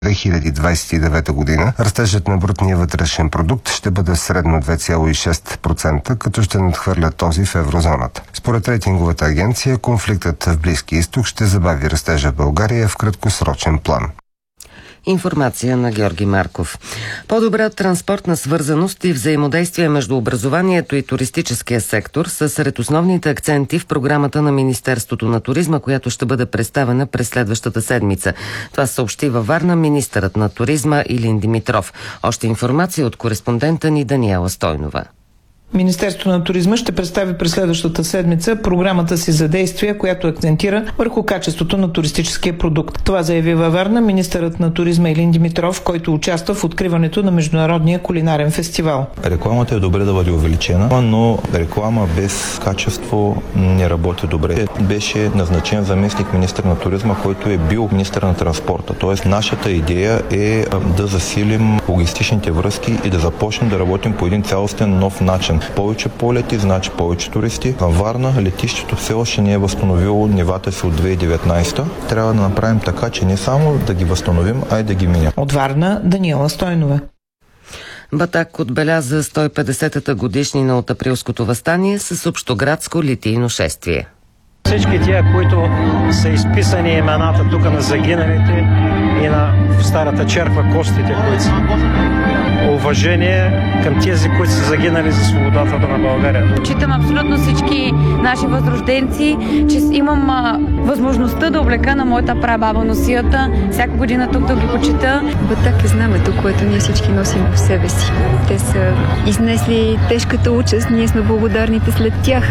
2029 година растежът на брутния вътрешен продукт ще бъде средно 2,6%, като ще надхвърля този в еврозоната. Според рейтинговата агенция, конфликтът в Близкия изток ще забави растежа в България в краткосрочен план. Информация на Георги Марков. По-добра транспортна свързаност и взаимодействие между образованието и туристическия сектор са сред основните акценти в програмата на Министерството на туризма, която ще бъде представена през следващата седмица. Това съобщи във Варна министърът на туризма Илин Димитров. Още информация от кореспондента ни Даниела Стойнова. Министерството на туризма ще представи през следващата седмица програмата си за действие, която акцентира върху качеството на туристическия продукт. Това заяви във Варна министърът на туризма Илин Димитров, който участва в откриването на Международния кулинарен фестивал. Рекламата е добре да бъде увеличена, но реклама без качество не работи добре. Беше назначен заместник министър на туризма, който е бил министър на транспорта. Тоест нашата идея е да засилим логистичните връзки и да започнем да работим по един цялостен нов начин. Повече полети, значи повече туристи. Във Варна летището все още не е възстановило нивата си от 2019. Трябва да направим така, че не само да ги възстановим, а и да ги минем. От Варна Даниела Стойнова. Батак отбеляза 150-та годишнина от априлското въстание с общоградско литийно шествие. Всички тия, които са изписани имената тук на загиналите и на старата черква костите, които са уважение към тези, които са загинали за свободата на България. Почитам абсолютно всички наши възрожденци, че имам възможността да облека на моята прабаба носията. Всяка година тук да ги почита. Батак е знамето, което ние всички носим в себе си. Те са изнесли тежката участ, ние сме благодарните след тях.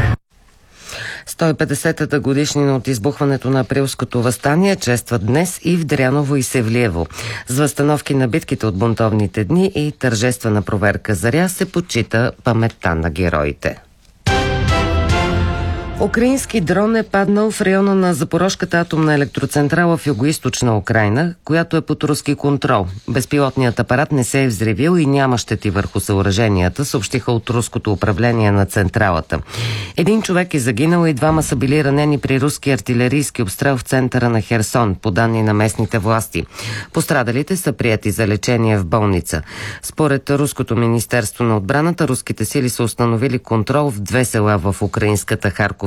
150-та годишнина от избухването на априлското въстание честват днес и в Дряново и Севлиево. С възстановки на битките от бунтовните дни и тържествена проверка заря се почита паметта на героите. Украински дрон е паднал в района на Запорожката атомна електроцентрала в югоизточна Украйна, която е под руски контрол. Безпилотният апарат не се е взривил и няма щети върху съоръженията, съобщиха от руското управление на централата. Един човек е загинал и двама са били ранени при руски артилерийски обстрел в центъра на Херсон, по данни на местните власти. Пострадалите са приети за лечение в болница. Според Руското министерство на отбраната, руските сили са установили контрол в две села в украинската Харков